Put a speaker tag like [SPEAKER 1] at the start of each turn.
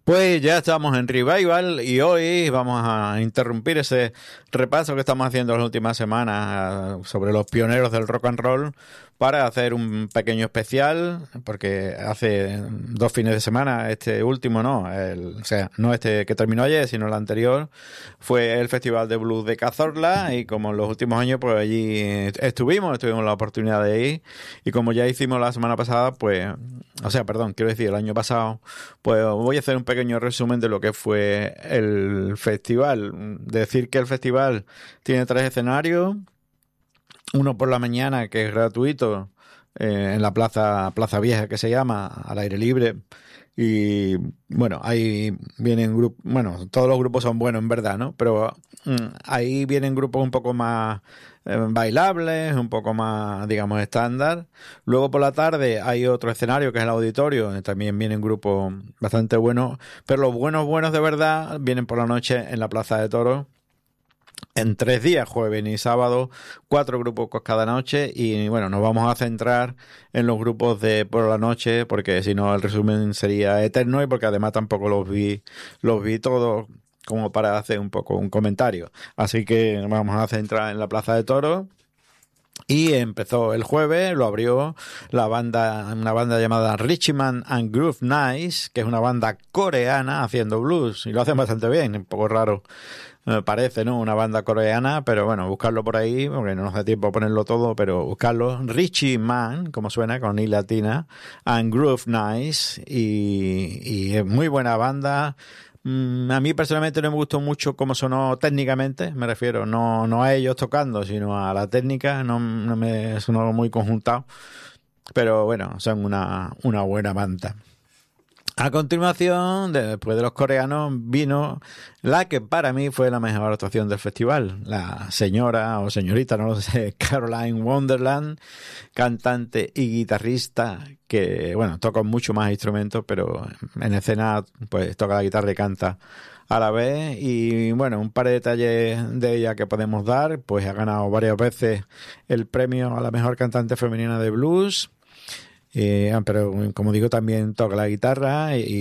[SPEAKER 1] Pues ya estamos en Revival y hoy vamos a interrumpir ese repaso que estamos haciendo las últimas semanas sobre los pioneros del rock and roll para hacer un pequeño especial, porque hace 2 fines de semana, este último o sea, no este que terminó ayer, sino el anterior, fue el Festival de Blues de Cazorla, y como en los últimos años, pues allí tuvimos la oportunidad de ir, y como ya hicimos la semana pasada, el año pasado, pues voy a hacer un pequeño resumen de lo que fue el festival. Decir que el festival tiene 3 escenarios, uno por la mañana, que es gratuito, en la plaza Vieja, que se llama, al aire libre. Y bueno, ahí vienen grupos, bueno, todos los grupos son buenos en verdad, ¿no? Pero ahí vienen grupos un poco más bailables, un poco más, digamos, estándar. Luego por la tarde hay otro escenario que es el auditorio, donde también vienen grupos bastante buenos, pero los buenos de verdad vienen por la noche en la Plaza de Toros. En 3 días, jueves y sábado, 4 grupos cada noche, y bueno, nos vamos a centrar en los grupos de por la noche, porque si no el resumen sería eterno, y porque además tampoco los vi todos como para hacer un poco un comentario. Así que vamos a centrar en la Plaza de Toros. Y empezó el jueves, lo abrió una banda llamada Richman and Groove Nice, que es una banda coreana haciendo blues, y lo hacen bastante bien, un poco raro me parece, ¿no? Una banda coreana, pero bueno, buscarlo por ahí, porque no nos da tiempo a ponerlo todo, pero buscarlo. Richie Man, como suena, con I latina, and Groove Nice, y es muy buena banda. A mí personalmente no me gustó mucho cómo sonó técnicamente, me refiero, no a ellos tocando, sino a la técnica, no me sonó muy conjuntado, pero bueno, son una buena banda. A continuación, después de los coreanos, vino la que para mí fue la mejor actuación del festival, la señora o señorita, no lo sé, Caroline Wonderland, cantante y guitarrista, que bueno, toca mucho más instrumentos, pero en escena pues toca la guitarra y canta a la vez. Y bueno, un par de detalles de ella que podemos dar: pues ha ganado varias veces el premio a la mejor cantante femenina de blues. Pero como digo, también toca la guitarra y